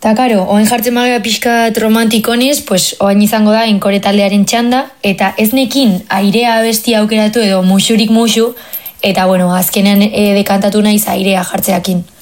Ta karo, oain jartzen bagea pixkat romantikoniz, pues oain izango da Encore taldearen txanda, eta ez nekin airea abesti aukeratu edo musurik musu, eta bueno, azkenean dekantatu naiz airea jartzeakin.